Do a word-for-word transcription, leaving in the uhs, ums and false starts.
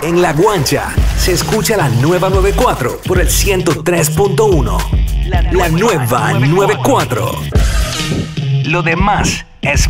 En La Guancha se escucha la nueva noventa y cuatro por el ciento tres punto uno. La nueva noventa y cuatro. Lo demás es